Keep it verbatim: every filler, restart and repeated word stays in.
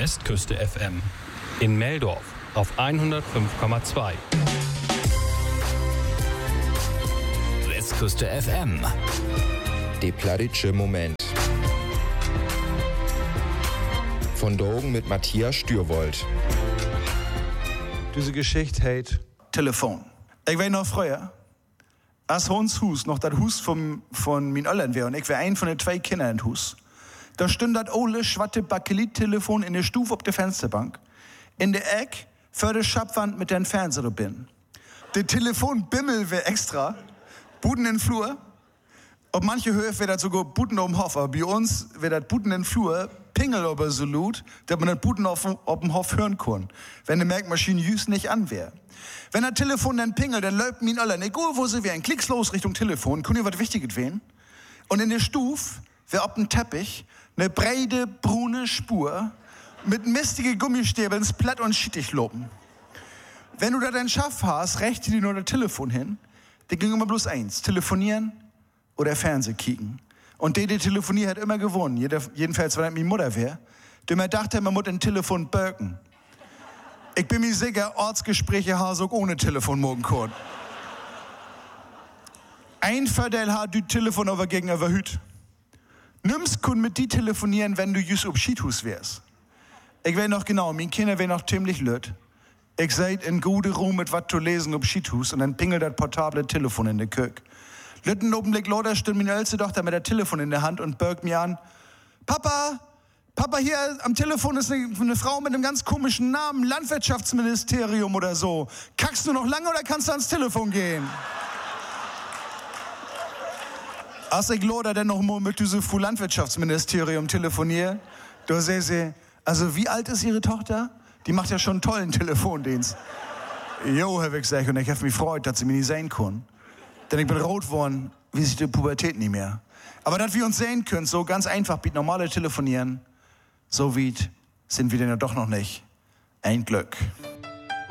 Westküste F M. In Meldorf auf hundertfünf Komma zwei. Westküste F M. Der plattitsche Moment. Von Drogen mit Matthias Stürwold. Diese Geschichte heißt Telefon. Ich weiß noch früher, als Hons Hus noch das Hus vom, von min Öllern wäre und ich wäre ein von den zwei Kindern im Hus. Da stund das ole schwatte Bakelit-Telefon in der Stufe auf der Fensterbank. In der Eck für die Schapwand mit den Fernseher bin. Der Telefonbimmel wär extra. Buden in den Flur. Ob manche Höfe wäre das sogar Buden um Hof, aber bei uns wäre das Buden in den Flur, Pingel aber so laut, dass man das Buden auf, auf dem Hof hören kann. Wenn die Merkmaschine jüst nicht an wäre. Wenn das Telefon dann pingelt, dann läuft mir alle, egal wo sie wären, klicks los Richtung Telefon, können ihr was Wichtiges wählen. Und in der Stufe wäre auf dem Teppich eine breite, brune Spur mit mistigen Gummistäbeln, platt und schittig loben. Wenn du da dein Schaff hast, rechte dir nur das Telefon hin, dann ging immer bloß eins, telefonieren oder Fernseh kicken. Und der, der telefoniert, hat immer gewonnen, Jeder, jedenfalls, wenn das meine Mutter wäre. Der mir dachte, man muss ein Telefon birken. Ich bin mir sicher, Ortsgespräche haben so ohne Telefon morgen können. Ein Vorteil hat du Telefon aber gegenüber Hüt. Nimmst kun mit die telefonieren, wenn du just ob Schiethus wärst. Ich weiß noch genau, mein Kinder wären noch ziemlich lüt. Ich seid in gute Ruhe mit wat zu lesen ob Schiethus und dann pingelt das portable Telefon in der Kök. Lütten Augenblick lauter stimmt meine älteste Tochter mit der Telefon in der Hand und birgt mir an. Papa, Papa, hier am Telefon ist eine, eine Frau mit einem ganz komischen Namen, Landwirtschaftsministerium oder so. Kackst du noch lange oder kannst du ans Telefon gehen? Als ich lauter denn noch mal mit diesem Landwirtschaftsministerium telefoniere, da sehe sie, also wie alt ist ihre Tochter? Die macht ja schon einen tollen Telefondienst. Jo, Herr Wicksech, und ich habe mich gefreut, dass sie mich nicht sehen können. Denn ich bin rot geworden, wie sich die Pubertät nicht mehr. Aber dass wir uns sehen können, so ganz einfach, wie normale telefonieren, so wie sind wir denn ja doch noch nicht. Ein Glück.